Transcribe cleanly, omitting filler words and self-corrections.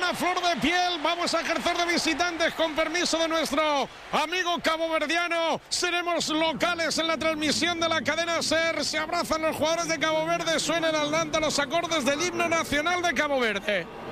a flor de piel. Vamos a ejercer de visitantes con permiso de nuestro amigo caboverdiano. Seremos locales en la transmisión de la cadena SER. Se abrazan los jugadores de Cabo Verde. Suenan al Lanta los acordes del himno nacional de Cabo Verde.